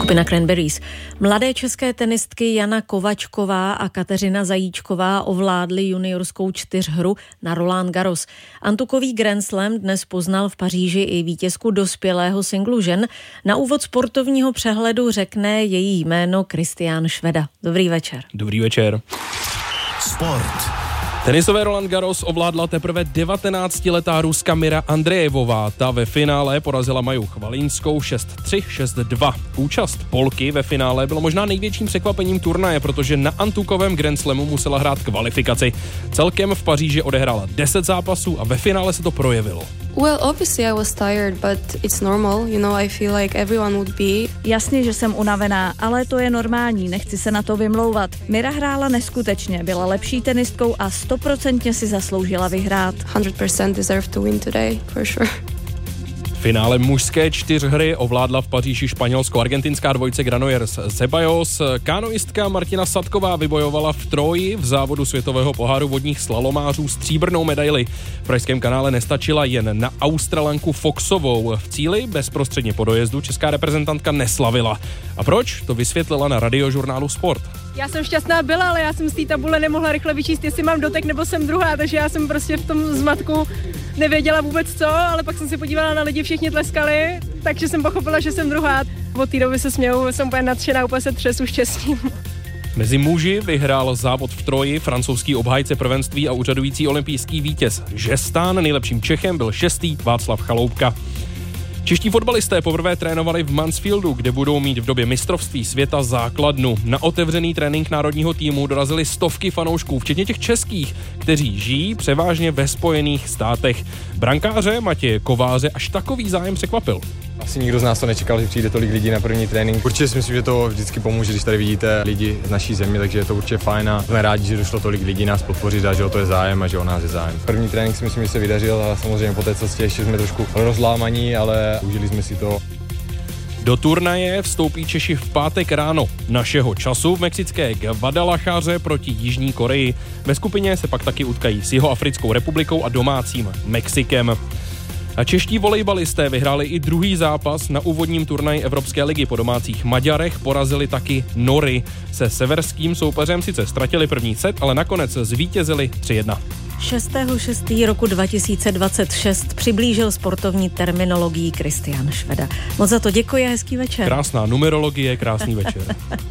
skupina Cranberries. Mladé české tenistky Jana Kovačková a Kateřina Zajíčková ovládly juniorskou čtyřhru na Roland Garros. Antukový Grand Slam dnes poznal v Paříži i vítězku dospělého singlu žen. Na úvod sportovního přehledu řekne její jméno Kristián Šveda. Dobrý večer. Dobrý večer. Sport. Tenisové Roland Garros ovládla teprve 19letá Ruska Mira Andrejevová. Ta ve finále porazila Maju Chvalinskou 6-3, 6-2. Účast Polky ve finále bylo možná největším překvapením turnaje, protože na Antukovém Grand Slamu musela hrát kvalifikaci. Celkem v Paříži odehrála 10 zápasů a ve finále se to projevilo. Well, obviously I was tired, but it's normal. You know, I feel like everyone would be. Jasně, že jsem unavená, ale to je normální, nechci se na to vymlouvat. Mira hrála neskutečně, byla lepší tenistkou a 100% si zasloužila vyhrát. 100% deserve to win today, for sure. V finále mužské čtyřhry ovládla v Paříži španělsko-argentinská dvojice Granollers Ceballos. Kánoistka Martina Sadková vybojovala v Troji v závodu světového poháru vodních slalomářů stříbrnou medaili. V pražském kanále nestačila jen na Australanku Foxovou. V cíli bezprostředně po dojezdu česká reprezentantka neslavila. A proč? To vysvětlila na Radiožurnálu Sport. Já jsem šťastná byla, ale já jsem z té tabule nemohla rychle vyčíst, jestli mám dotek nebo jsem druhá, takže já jsem prostě v tom zmatku nevěděla vůbec co, ale pak jsem se podívala na lidi, všichni tleskali, takže jsem pochopila, že jsem druhá. Od té doby se směju, jsem úplně nadšená, úplně se třesu štěstím. Mezi muži vyhrál závod v Troji francouzský obhájce prvenství a úřadující olympijský vítěz Žestán. Nejlepším Čechem byl 6. Václav Chaloupka. Čeští fotbalisté poprvé trénovali v Mansfieldu, kde budou mít v době mistrovství světa základnu. Na otevřený trénink národního týmu dorazily stovky fanoušků, včetně těch českých, kteří žijí převážně ve Spojených státech. Brankáře Matěje Kováře až takový zájem překvapil. Asi nikdo z nás to nečekal, že přijde tolik lidí na první trénink. Určitě si myslím, že to vždycky pomůže, když tady vidíte lidi z naší země, takže je to určitě fajn a jsme rádi, že došlo tolik lidí nás podpořit a že o to je zájem a že o nás je zájem. První trénink si myslím, že se vydařil a samozřejmě po té cestě ještě jsme trošku rozlámaní, ale užili jsme si to. Do turnaje vstoupí Češi v pátek ráno našeho času v mexické Guadalajaře proti Jižní Koreji. Ve skupině se pak taky utkají s Jihoafrickou republikou a domácím Mexikem. A čeští volejbalisté vyhráli i druhý zápas na úvodním turnaji Evropské ligy. Po domácích Maďarech porazili taky Nory. Se severským soupeřem sice ztratili první set, ale nakonec zvítězili 3-1. 6.6. roku 2026 přiblížil sportovní terminologii Kristián Šveda. Moc za to děkuji a hezký večer. Krásná numerologie, krásný večer.